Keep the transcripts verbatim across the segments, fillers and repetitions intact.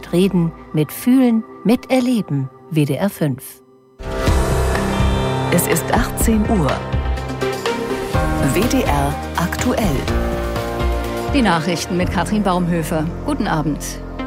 Mitreden, Mitfühlen, Miterleben. W D R fünf. Es ist achtzehn Uhr. W D R aktuell. Die Nachrichten mit Katrin Baumhöfer. Guten Abend.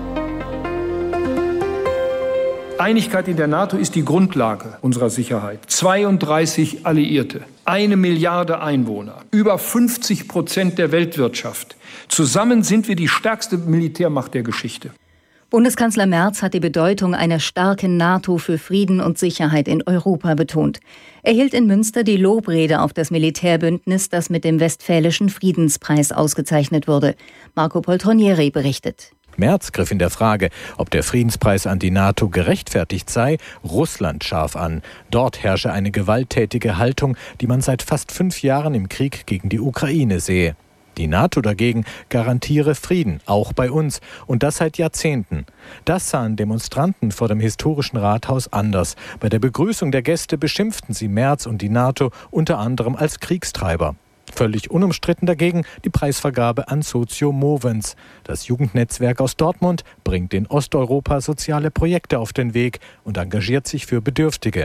Einigkeit in der NATO ist die Grundlage unserer Sicherheit. zweiunddreißig Alliierte, eine Milliarde Einwohner, über fünfzig Prozent der Weltwirtschaft. Zusammen sind wir die stärkste Militärmacht der Geschichte. Bundeskanzler Merz hat die Bedeutung einer starken NATO für Frieden und Sicherheit in Europa betont. Er hielt in Münster die Lobrede auf das Militärbündnis, das mit dem Westfälischen Friedenspreis ausgezeichnet wurde. Marco Poltronieri berichtet. Merz griff in der Frage, ob der Friedenspreis an die NATO gerechtfertigt sei, Russland scharf an. Dort herrsche eine gewalttätige Haltung, die man seit fast fünf Jahren im Krieg gegen die Ukraine sehe. Die NATO dagegen garantiere Frieden, auch bei uns, und das seit Jahrzehnten. Das sahen Demonstranten vor dem historischen Rathaus anders. Bei der Begrüßung der Gäste beschimpften sie Merz und die NATO unter anderem als Kriegstreiber. Völlig unumstritten dagegen die Preisvergabe an Socio Movens. Das Jugendnetzwerk aus Dortmund bringt in Osteuropa soziale Projekte auf den Weg und engagiert sich für Bedürftige.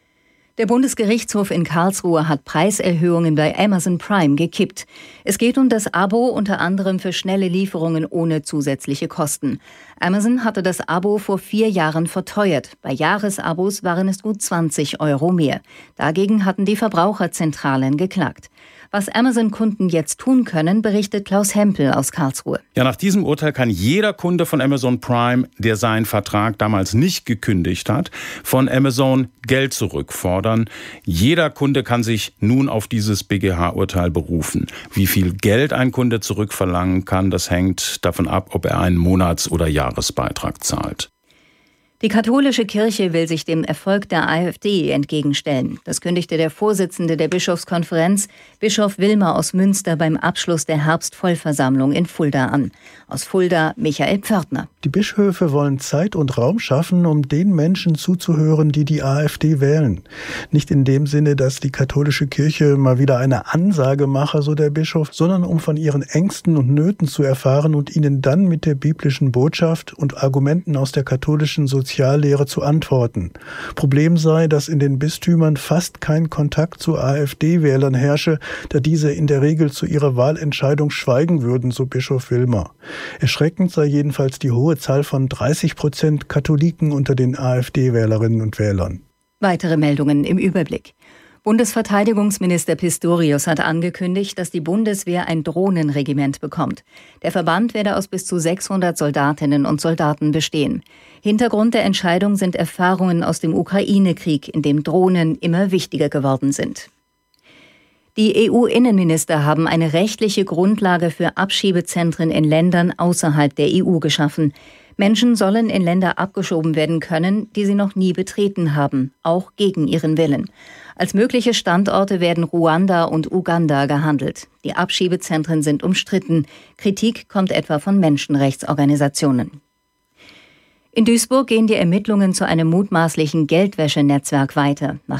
Der Bundesgerichtshof in Karlsruhe hat Preiserhöhungen bei Amazon Prime gekippt. Es geht um das Abo unter anderem für schnelle Lieferungen ohne zusätzliche Kosten. Amazon hatte das Abo vor vier Jahren verteuert. Bei Jahresabos waren es gut zwanzig Euro mehr. Dagegen hatten die Verbraucherzentralen geklagt. Was Amazon-Kunden jetzt tun können, berichtet Klaus Hempel aus Karlsruhe. Ja, nach diesem Urteil kann jeder Kunde von Amazon Prime, der seinen Vertrag damals nicht gekündigt hat, von Amazon Geld zurückfordern. Jeder Kunde kann sich nun auf dieses B G H-Urteil berufen. Wie viel Geld ein Kunde zurückverlangen kann, das hängt davon ab, ob er einen Monats- oder Jahresbeitrag zahlt. Die katholische Kirche will sich dem Erfolg der AfD entgegenstellen. Das kündigte der Vorsitzende der Bischofskonferenz, Bischof Wilmer aus Münster, beim Abschluss der Herbstvollversammlung in Fulda an. Aus Fulda Michael Pförtner. Die Bischöfe wollen Zeit und Raum schaffen, um den Menschen zuzuhören, die die AfD wählen. Nicht in dem Sinne, dass die katholische Kirche mal wieder eine Ansage mache, so der Bischof, sondern um von ihren Ängsten und Nöten zu erfahren und ihnen dann mit der biblischen Botschaft und Argumenten aus der katholischen Soziallehre zu antworten. Problem sei, dass in den Bistümern fast kein Kontakt zu AfD-Wählern herrsche, da diese in der Regel zu ihrer Wahlentscheidung schweigen würden, so Bischof Wilmer. Erschreckend sei jedenfalls die hohe Zahl von dreißig Prozent Katholiken unter den AfD-Wählerinnen und Wählern. Weitere Meldungen im Überblick. Bundesverteidigungsminister Pistorius hat angekündigt, dass die Bundeswehr ein Drohnenregiment bekommt. Der Verband werde aus bis zu sechshundert Soldatinnen und Soldaten bestehen. Hintergrund der Entscheidung sind Erfahrungen aus dem Ukraine-Krieg, in dem Drohnen immer wichtiger geworden sind. Die E U-Innenminister haben eine rechtliche Grundlage für Abschiebezentren in Ländern außerhalb der E U geschaffen. Menschen sollen in Länder abgeschoben werden können, die sie noch nie betreten haben, auch gegen ihren Willen. Als mögliche Standorte werden Ruanda und Uganda gehandelt. Die Abschiebezentren sind umstritten. Kritik kommt etwa von Menschenrechtsorganisationen. In Duisburg gehen die Ermittlungen zu einem mutmaßlichen Geldwäschenetzwerk weiter. Nach